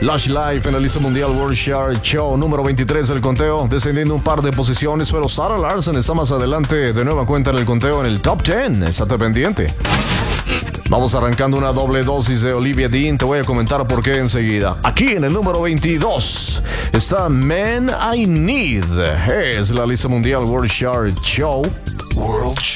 Lush Life en la lista mundial World Chart Show número 23 del conteo, descendiendo un par de posiciones, pero Sarah Larson está más adelante de nueva cuenta en el conteo en el top 10. Estate pendiente. Vamos arrancando una doble dosis de Olivia Dean. Te voy a comentar por qué enseguida. Aquí en el número 22 está Man I Need. Es la lista mundial World Chart Show.